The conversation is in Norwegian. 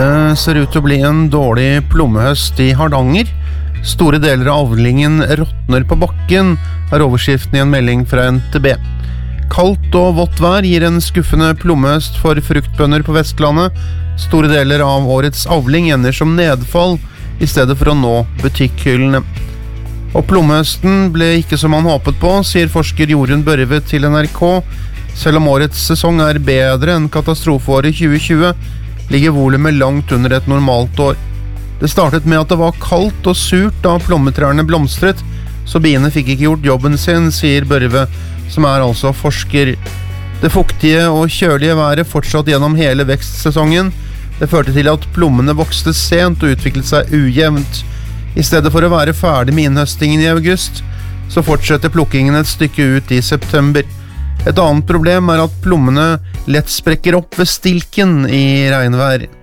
Det ser ut til å bli en dårlig plommehøst i Hardanger. Store deler av avlingen råtner på bakken, er overskriften i en melding fra NTB. Kaldt og vått vær gir en skuffende plommehøst for fruktbønder på Vestlandet. Store deler av årets avling ender som nedfall, i stedet for å nå butikkhyllene. Og plommehøsten ble ikke som han håpet på, sier forsker Jorunn Børve til NRK. Selv om årets sesong er bedre enn katastrofeåret 2020, ligger volumet langt under et normalt år. Det startet med at det var kaldt og surt da plommetrærne blomstret, så biene fikk ikke gjort jobben sin, sier Børve, som er altså forsker. Det fuktige og kjølige været fortsatt gjennom hele vekstsesongen. Det førte til at plommene vokste sent og utviklet seg ujevnt. I stedet for å være ferdig med innhøstingen i august, så fortsetter plukkingen et stykke ut i september. Et annet problem er at plommene lett sprekker opp ved stilken i regnvær.